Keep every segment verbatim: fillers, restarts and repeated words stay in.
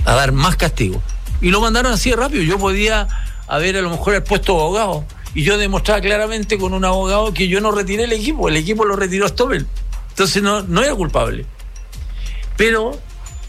a dar más castigo. Y lo mandaron así de rápido. Yo podía haber a lo mejor el puesto de abogado. Y yo demostraba claramente con un abogado que yo no retiré el equipo. El equipo lo retiró Stoppel. Entonces no, no era culpable. Pero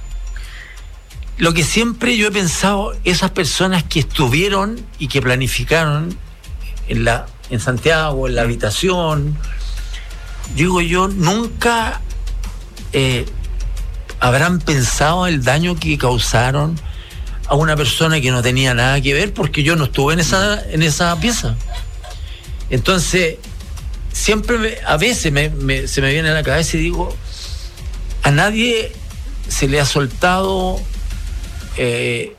lo que siempre yo he pensado, esas personas que estuvieron y que planificaron en, la, en Santiago, en la habitación, digo yo, nunca eh, habrán pensado el daño que causaron a una persona que no tenía nada que ver, porque yo no estuve en esa, en esa pieza. Entonces, siempre, me, a veces me, me, se me viene a la cabeza y digo, a nadie se le ha soltado eh,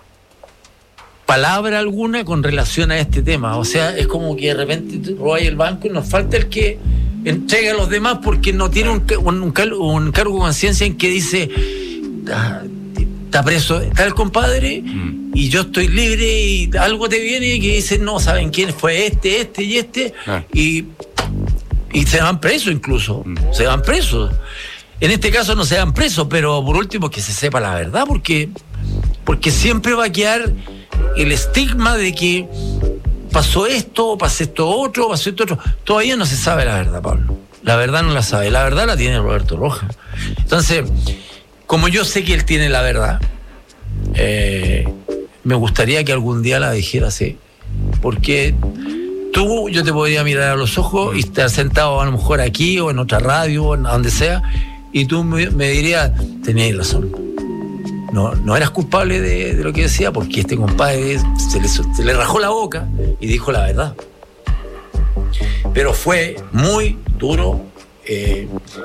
palabra alguna con relación a este tema. O sea, es como que de repente robáis el banco y nos falta el que entrega a los demás porque no tiene un, un, un, un cargo de conciencia en que dice... Ah, está preso, está el compadre mm. y yo estoy libre y algo te viene y que dice, no, ¿saben quién fue este, este y este? Ah. Y, y se van presos incluso, mm. se van presos. En este caso no se van presos, pero por último que se sepa la verdad, porque, porque siempre va a quedar el estigma de que pasó esto, pasó esto otro, pasó esto otro. Todavía no se sabe la verdad, Pablo. La verdad no la sabe, la verdad la tiene Roberto Rojas. Entonces, como yo sé que él tiene la verdad, eh, me gustaría que algún día la dijera así. Porque tú, yo te podría mirar a los ojos y estar sentado a lo mejor aquí o en otra radio o en donde sea, y tú me, me dirías, tenías razón. No, no eras culpable de, de lo que decía, porque este compadre se le, se le rajó la boca y dijo la verdad. Pero fue muy duro. Eh,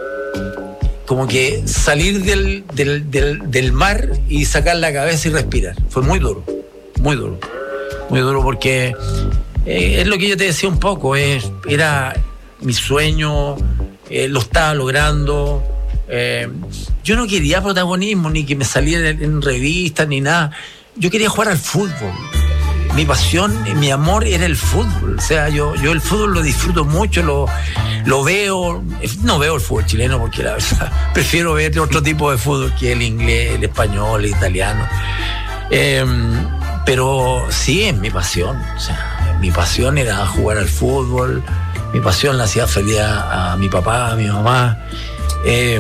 como que salir del, del, del, del mar y sacar la cabeza y respirar. Fue muy duro, muy duro. Muy duro porque eh, es lo que yo te decía un poco, eh, era mi sueño, eh, lo estaba logrando. Eh, yo no quería protagonismo, ni que me saliera en, en revistas, ni nada. Yo quería jugar al fútbol. Mi pasión, mi amor era el fútbol. O sea, yo, yo el fútbol lo disfruto mucho, lo, lo veo. No veo el fútbol chileno porque la verdad prefiero ver otro tipo de fútbol que el inglés, el español, el italiano. Eh, pero sí, es mi pasión. O sea, mi pasión era jugar al fútbol. Mi pasión la hacía feliz a, a mi papá, a mi mamá. Eh,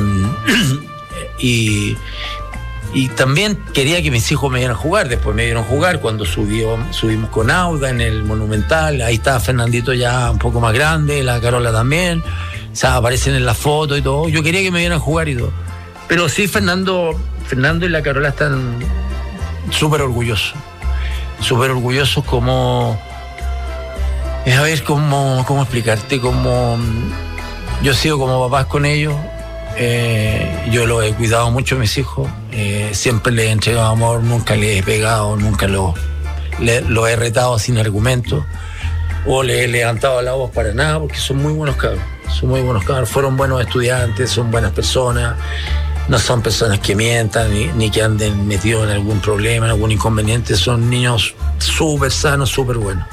y... Y también quería que mis hijos me vieran jugar. Después me vieron jugar cuando subió, subimos con Auda en el Monumental. Ahí estaba Fernandito ya un poco más grande, la Carola también. O sea, aparecen en la foto y todo. Yo quería que me vieran jugar y todo. Pero sí, Fernando, Fernando y la Carola están súper orgullosos. Súper orgullosos como... A ver, cómo, cómo explicarte, cómo... Yo he sido como papás con ellos. Eh, yo lo he cuidado mucho a mis hijos, eh, siempre les he entregado amor, nunca les he pegado, nunca lo, le, lo he retado sin argumento o le he levantado la voz para nada, porque son muy buenos cabros, son muy buenos cabros, fueron buenos estudiantes, son buenas personas, no son personas que mientan ni, ni que anden metidos en algún problema, en algún inconveniente, son niños súper sanos, súper buenos.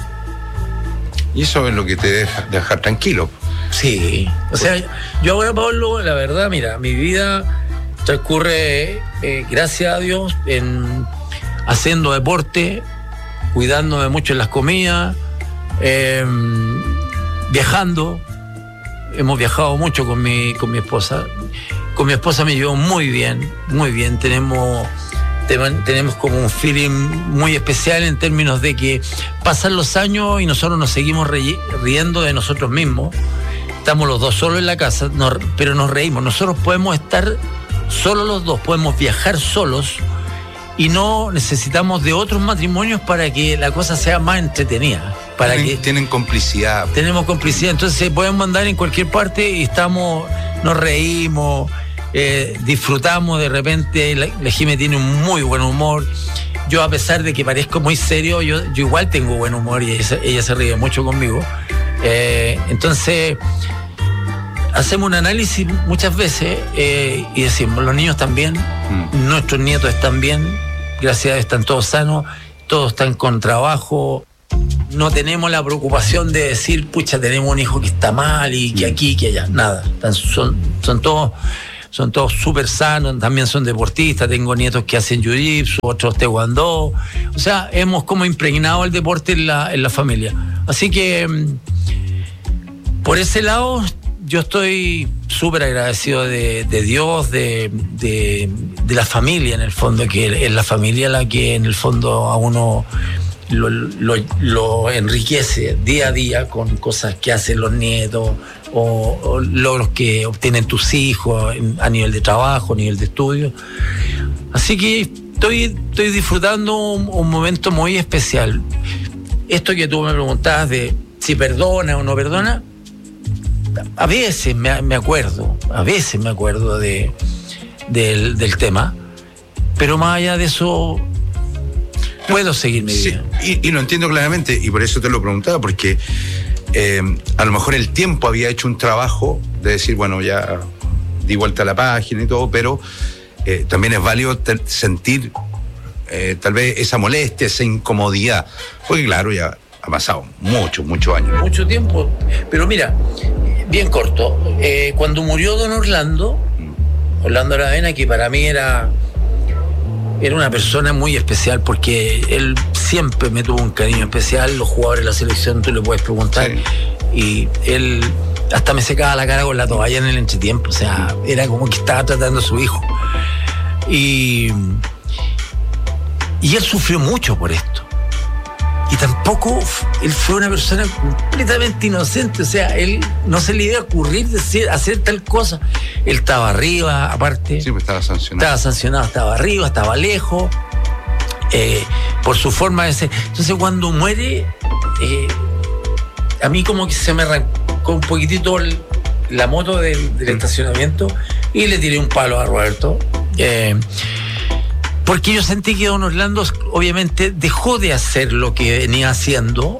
Y eso es lo que te deja dejar tranquilo. Sí, o sea, yo ahora, Pablo, la verdad, mira, mi vida transcurre, eh, gracias a Dios, en haciendo deporte, cuidándome mucho en las comidas, eh, viajando. Hemos viajado mucho con mi, con mi esposa. Con mi esposa me llevo muy bien, muy bien. Tenemos, tenemos como un feeling muy especial en términos de que pasan los años y nosotros nos seguimos riendo de nosotros mismos. Estamos los dos solos en la casa, no, pero nos reímos. Nosotros podemos estar solos los dos, podemos viajar solos y no necesitamos de otros matrimonios para que la cosa sea más entretenida. Para tienen, que tienen complicidad. Tenemos complicidad, entonces podemos andar en cualquier parte y estamos, nos reímos, eh, disfrutamos de repente. La, la Jime tiene un muy buen humor. Yo, a pesar de que parezco muy serio, yo, yo igual tengo buen humor y ella, ella se ríe mucho conmigo. Eh, entonces hacemos un análisis muchas veces eh, y decimos, los niños están bien, mm. nuestros nietos están bien, gracias a Dios están todos sanos, todos están con trabajo, no tenemos la preocupación de decir, pucha, tenemos un hijo que está mal y que aquí, que allá, nada, están, son, son todos son todos súper sanos, también son deportistas, tengo nietos que hacen jiu-jitsu, otros taekwondo, o sea, hemos como impregnado el deporte en la, en la familia. Así que por ese lado yo estoy súper agradecido de, de Dios, de, de, de la familia en el fondo, que es la familia la que en el fondo a uno lo, lo, lo enriquece día a día con cosas que hacen los nietos o, o logros que obtienen tus hijos a nivel de trabajo, a nivel de estudio. Así que estoy, estoy disfrutando un, un momento muy especial. Esto que tú me preguntabas de si perdona o no perdona, a veces me, me acuerdo, a veces me acuerdo de, del, del tema, pero más allá de eso puedo seguir mi vida. Sí, y, y lo entiendo claramente, y por eso te lo preguntaba, porque eh, a lo mejor el tiempo había hecho un trabajo de decir, bueno, ya di vuelta a la página y todo, pero eh, también es válido te, sentir eh, tal vez esa molestia, esa incomodidad, porque claro, ya ha pasado muchos, muchos años. Mucho tiempo, pero mira, bien corto, eh, cuando murió don Orlando, Orlando Aravena, que para mí era, era una persona muy especial, porque él siempre me tuvo un cariño especial, los jugadores de la selección, tú le puedes preguntar, sí. Y él hasta me secaba la cara con la toalla en el entretiempo, o sea, era como que estaba tratando a su hijo. Y, y él sufrió mucho por esto. Y tampoco él fue una persona completamente inocente, o sea, él no se le iba a ocurrir decir, hacer tal cosa. Él estaba arriba, aparte. Sí, pues estaba sancionado. Estaba sancionado, estaba arriba, estaba lejos, eh, por su forma de ser. Entonces, cuando muere, eh, a mí como que se me arrancó un poquitito el, la moto del, del estacionamiento y le tiré un palo a Roberto. Eh, Porque yo sentí que don Orlando obviamente dejó de hacer lo que venía haciendo,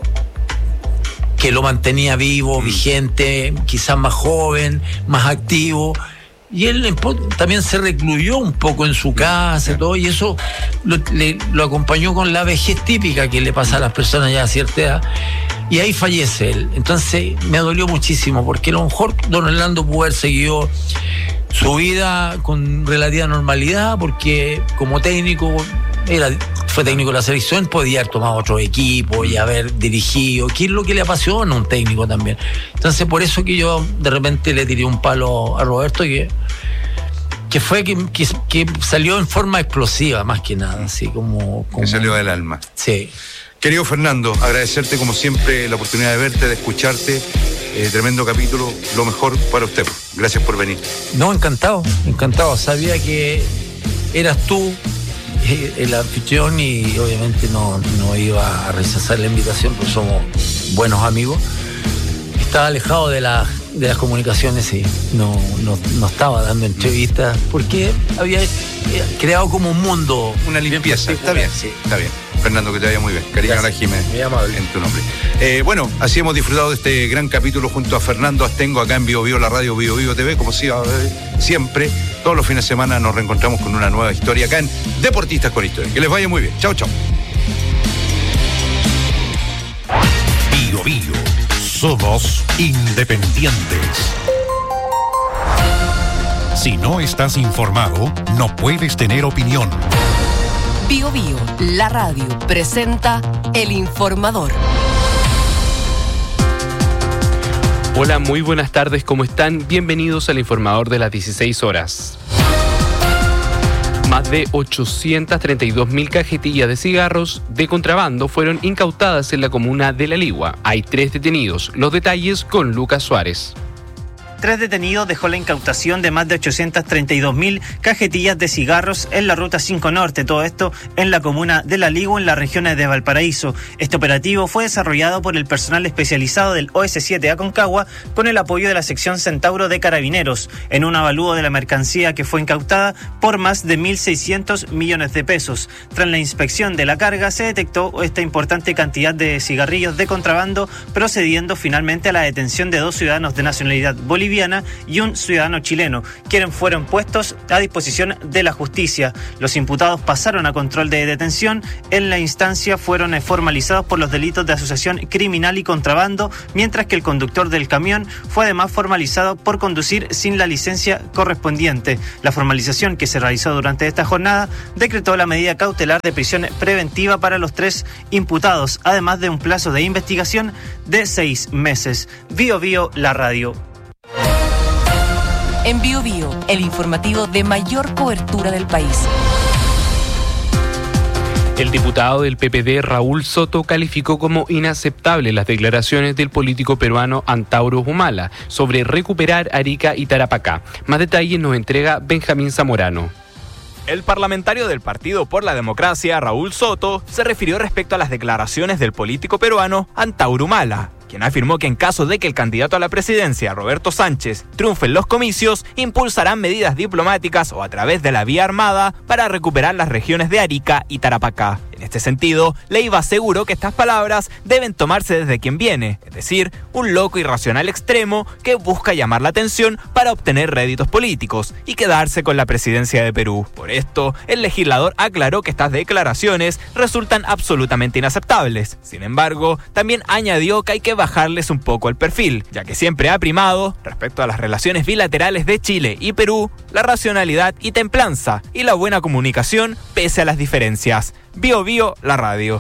que lo mantenía vivo, mm. vigente, quizás más joven, más activo. Y él también se recluyó un poco en su casa y todo, y eso lo, le, lo acompañó con la vejez típica que le pasa a las personas ya a cierta edad. Y ahí fallece él. Entonces me dolió muchísimo, porque a lo mejor don Orlando pudo haber seguido su vida con relativa normalidad, porque como técnico, era, fue técnico de la selección, podía haber tomado otro equipo y haber dirigido, que es lo que le apasiona a un técnico también. Entonces por eso que yo de repente le tiré un palo a Roberto, que, que fue que, que, que salió en forma explosiva, más que nada, así como, como... Que salió del alma. Sí. Querido Fernando, agradecerte como siempre la oportunidad de verte, de escucharte. Eh, tremendo capítulo, lo mejor para usted. Gracias por venir. No, encantado, encantado. Sabía que eras tú eh, el anfitrión y obviamente no, no iba a rechazar la invitación, porque somos buenos amigos. Estaba alejado de, la, de las comunicaciones y no, no, no estaba dando entrevistas, porque había creado como un mundo. Una limpieza, está bien, sí. Está bien. Fernando, que te vaya muy bien. Cariño a la Jiménez. Muy amable. En tu nombre. Eh, bueno, así hemos disfrutado de este gran capítulo junto a Fernando Astengo, acá en Bio Bio, la radio Bio Bio T V, como siempre. Todos los fines de semana nos reencontramos con una nueva historia acá en Deportistas con Historia. Que les vaya muy bien. Chau, chau. Bio Bio. Somos independientes. Si no estás informado, no puedes tener opinión. Bio Bio, la radio, presenta El Informador. Hola, muy buenas tardes, ¿cómo están? Bienvenidos al Informador de las dieciséis horas. Más de ochocientas treinta y dos mil cajetillas de cigarros de contrabando fueron incautadas en la comuna de La Ligua. Hay tres detenidos. Los detalles con Lucas Suárez. Tres detenidos dejó la incautación de más de ochocientas treinta y dos mil cajetillas de cigarros en la Ruta cinco Norte, todo esto en la comuna de La Ligua, en las regiones de Valparaíso. Este operativo fue desarrollado por el personal especializado del O S siete Aconcagua con el apoyo de la sección Centauro de Carabineros, en un avalúo de la mercancía que fue incautada por más de mil seiscientos millones de pesos. Tras la inspección de la carga se detectó esta importante cantidad de cigarrillos de contrabando, procediendo finalmente a la detención de dos ciudadanos de nacionalidad boliviana boliviana y un ciudadano chileno, quienes fueron puestos a disposición de la justicia. Los imputados pasaron a control de detención. En la instancia fueron formalizados por los delitos de asociación criminal y contrabando, mientras que el conductor del camión fue además formalizado por conducir sin la licencia correspondiente. La formalización que se realizó durante esta jornada decretó la medida cautelar de prisión preventiva para los tres imputados, además de un plazo de investigación de seis meses. Bío Bío, la radio. En Bío Bío, el informativo de mayor cobertura del país. El diputado del P P D, Raúl Soto, calificó como inaceptable las declaraciones del político peruano Antauro Humala sobre recuperar Arica y Tarapacá. Más detalles nos entrega Benjamín Zamorano. El parlamentario del Partido por la Democracia, Raúl Soto, se refirió respecto a las declaraciones del político peruano Antauro Humala, quien afirmó que en caso de que el candidato a la presidencia, Roberto Sánchez, triunfe en los comicios, impulsarán medidas diplomáticas o a través de la vía armada para recuperar las regiones de Arica y Tarapacá. En este sentido, Leiva aseguró que estas palabras deben tomarse desde quien viene, es decir, un loco irracional extremo que busca llamar la atención para obtener réditos políticos y quedarse con la presidencia de Perú. Por esto, el legislador aclaró que estas declaraciones resultan absolutamente inaceptables. Sin embargo, también añadió que hay que bajarles un poco el perfil, ya que siempre ha primado, respecto a las relaciones bilaterales de Chile y Perú, la racionalidad y templanza y la buena comunicación pese a las diferencias. Bío Bío, la radio.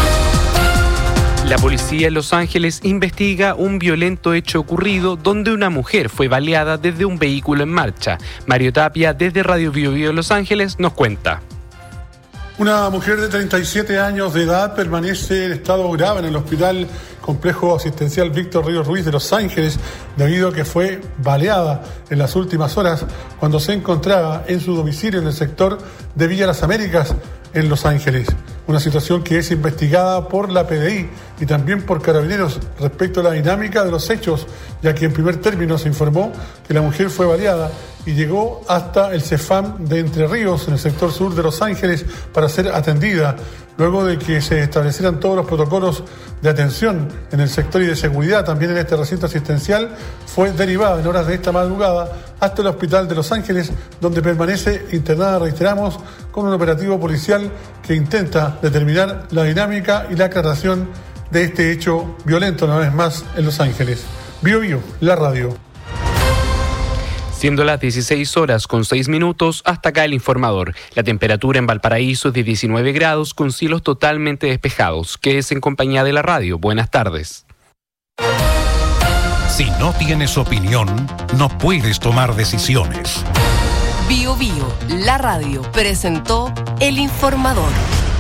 La policía en Los Ángeles investiga un violento hecho ocurrido donde una mujer fue baleada desde un vehículo en marcha. Mario Tapia, desde Radio Bío Bío Los Ángeles, nos cuenta. Una mujer de treinta y siete años de edad permanece en estado grave en el hospital Complejo Asistencial Víctor Ríos Ruiz de Los Ángeles debido a que fue baleada en las últimas horas cuando se encontraba en su domicilio en el sector de Villa Las Américas en Los Ángeles. Una situación que es investigada por la P D I y también por Carabineros respecto a la dinámica de los hechos, ya que en primer término se informó que la mujer fue baleada y llegó hasta el CEFAM de Entre Ríos, en el sector sur de Los Ángeles, para ser atendida. Luego de que se establecieran todos los protocolos de atención en el sector y de seguridad, también en este recinto asistencial, fue derivada en horas de esta madrugada hasta el hospital de Los Ángeles, donde permanece internada, reiteramos, con un operativo policial que intenta determinar la dinámica y la aclaración de este hecho violento, una vez más, en Los Ángeles. Bío Bío, la radio. Siendo las dieciséis horas con seis minutos, hasta acá el informador. La temperatura en Valparaíso es de diecinueve grados con cielos totalmente despejados. Quédese en compañía de la radio. Buenas tardes. Si no tienes opinión, no puedes tomar decisiones. Bío Bío, la radio, presentó el informador.